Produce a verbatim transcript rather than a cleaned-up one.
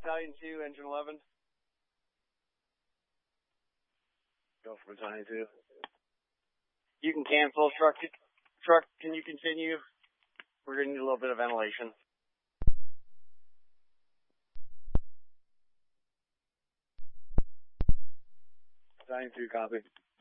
Battalion two, Engine eleven. Go for Battalion two. You can cancel. Truck, truck, can you continue? We're going to need a little bit of ventilation. Battalion two, copy.